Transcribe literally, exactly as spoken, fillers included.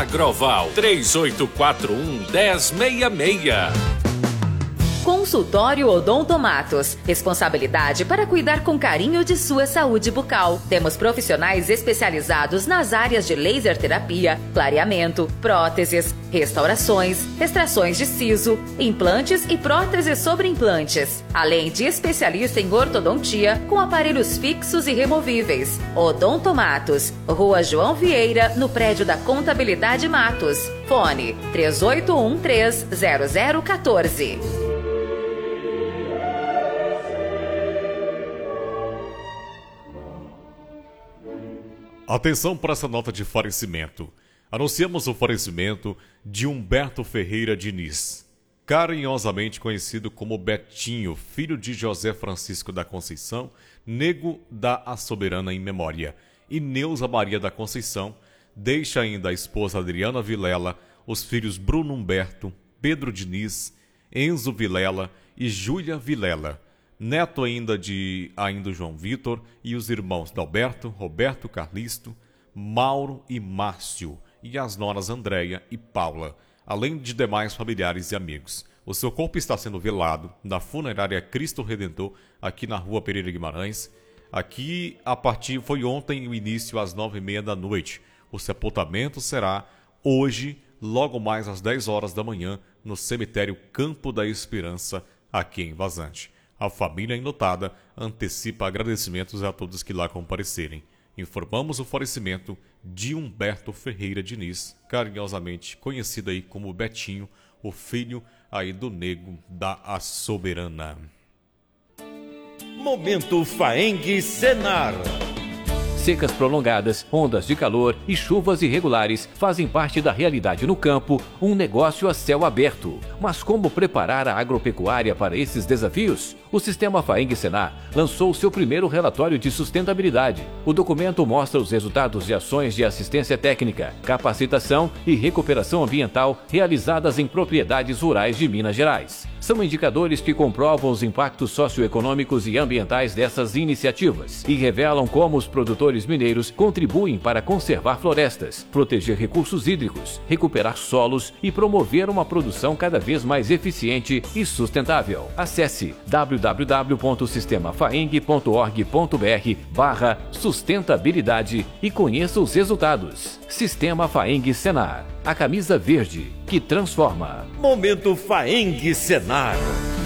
Agroval três oito quatro um, um zero seis seis. Consultório Odontomatos. Responsabilidade para cuidar com carinho de sua saúde bucal. Temos profissionais especializados nas áreas de laser terapia, clareamento, próteses, restaurações, extrações de siso, implantes e próteses sobre implantes. Além de especialista em ortodontia com aparelhos fixos e removíveis. Odontomatos. Rua João Vieira, no prédio da Contabilidade Matos. Fone três oito um três, zero zero um quatro. Atenção para essa nota de falecimento. Anunciamos o falecimento de Humberto Ferreira Diniz, carinhosamente conhecido como Betinho, filho de José Francisco da Conceição, nego da A Soberana em memória, e Neuza Maria da Conceição. Deixa ainda a esposa Adriana Vilela, os filhos Bruno Humberto, Pedro Diniz, Enzo Vilela e Júlia Vilela. Neto ainda de ainda João Vitor e os irmãos Dalberto, Roberto Carlisto, Mauro e Márcio, e as noras Andréia e Paula, além de demais familiares e amigos. O seu corpo está sendo velado na funerária Cristo Redentor, aqui na rua Pereira Guimarães. Aqui, a partir, foi ontem o início às nove e meia da noite. O sepultamento será hoje, logo mais às dez horas da manhã, no cemitério Campo da Esperança, aqui em Vazante. A família enlutada antecipa agradecimentos a todos que lá comparecerem. Informamos o falecimento de Humberto Ferreira Diniz, carinhosamente conhecido aí como Betinho, o filho aí do nego da A Soberana. Momento Faeng Senar. Secas prolongadas, ondas de calor e chuvas irregulares fazem parte da realidade no campo, um negócio a céu aberto. Mas como preparar a agropecuária para esses desafios? O Sistema Faeng Senar lançou seu primeiro relatório de sustentabilidade. O documento mostra os resultados de ações de assistência técnica, capacitação e recuperação ambiental realizadas em propriedades rurais de Minas Gerais. São indicadores que comprovam os impactos socioeconômicos e ambientais dessas iniciativas e revelam como os produtores mineiros contribuem para conservar florestas, proteger recursos hídricos, recuperar solos e promover uma produção cada vez mais eficiente e sustentável. Acesse w w w ponto sistema faeng ponto org ponto b r barra sustentabilidade e conheça os resultados. Sistema Faeng Senar, a camisa verde que transforma. Momento Faeng Senar.